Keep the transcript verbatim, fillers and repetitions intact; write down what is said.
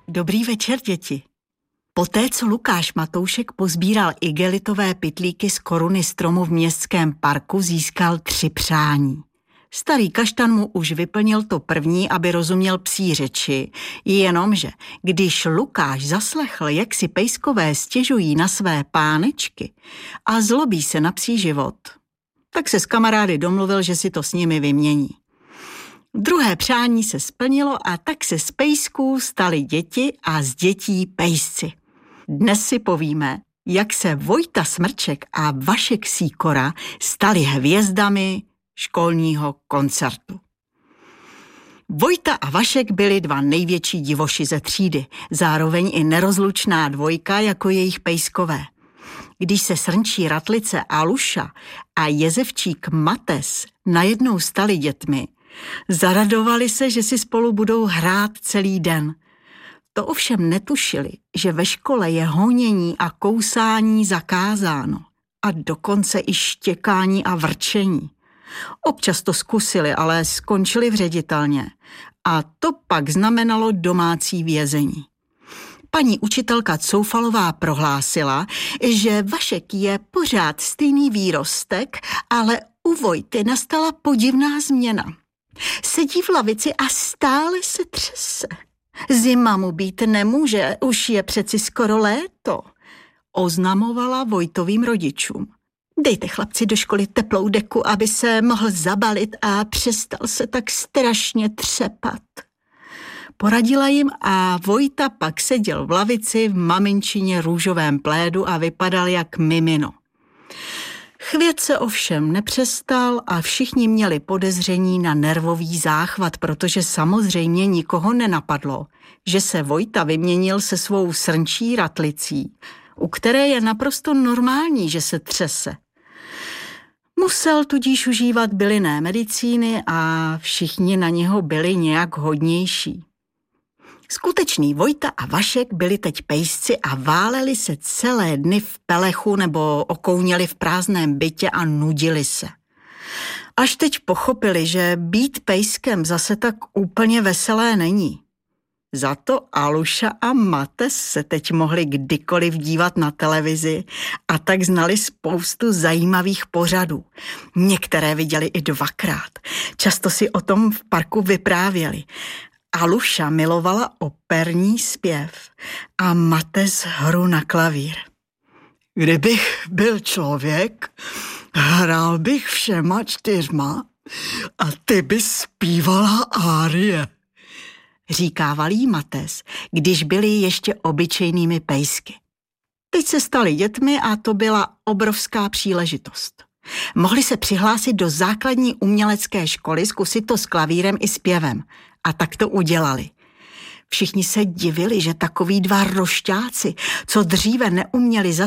Dobrý večer, děti. Poté, co Lukáš Matoušek pozbíral igelitové pytlíky z koruny stromu v městském parku, získal tři přání. Starý kaštan mu už vyplnil to první, aby rozuměl psí řeči, jenomže když Lukáš zaslechl, jak si pejskové stěžují na své pánečky a zlobí se na psí život, tak se s kamarády domluvil, že si to s nimi vymění. Druhé přání se splnilo a tak se z pejsků stali děti a z dětí pejsci. Dnes si povíme, jak se Vojta Smrček a Vašek Sýkora stali hvězdami školního koncertu. Vojta a Vašek byli dva největší divoši ze třídy, zároveň i nerozlučná dvojka jako jejich pejskové. Když se srnčí ratlice Aluša a jezevčík Mates najednou stali dětmi, zaradovali se, že si spolu budou hrát celý den. To ovšem netušili, že ve škole je honění a kousání zakázáno a dokonce i štěkání a vrčení. Občas to zkusili, ale skončili v ředitelně a to pak znamenalo domácí vězení. Paní učitelka Coufalová prohlásila, že Vašek je pořád stejný výrostek, ale u Vojty nastala podivná změna. Sedí v lavici a stále se třese. Zima mu být nemůže, už je přeci skoro léto, oznamovala Vojtovým rodičům. Dejte chlapci do školy teplou deku, aby se mohl zabalit a přestal se tak strašně třepat. Poradila jim a Vojta pak seděl v lavici v maminčině růžovém plédu a vypadal jak mimino. Chvět se ovšem nepřestal a všichni měli podezření na nervový záchvat, protože samozřejmě nikoho nenapadlo, že se Vojta vyměnil se svou srnčí ratlicí, u které je naprosto normální, že se třese. Musel tudíž užívat bylinné medicíny a všichni na něho byli nějak hodnější. Skutečný Vojta a Vašek byli teď pejsci a váleli se celé dny v pelechu nebo okouněli v prázdném bytě a nudili se. Až teď pochopili, že být pejskem zase tak úplně veselé není. Za to Aluša a Mates se teď mohli kdykoliv dívat na televizi a tak znali spoustu zajímavých pořadů. Některé viděli i dvakrát. Často si o tom v parku vyprávěli. Aluša milovala operní zpěv a Mates hru na klavír. Kdybych byl člověk, hrál bych všema čtyřma a ty bys zpívala árie, říkával jí Mates, když byli ještě obyčejnými pejsky. Teď se stali dětmi a to byla obrovská příležitost. Mohli se přihlásit do základní umělecké školy, zkusit to s klavírem i zpěvem. A tak to udělali. Všichni se divili, že takoví dva rošťáci, co dříve neuměli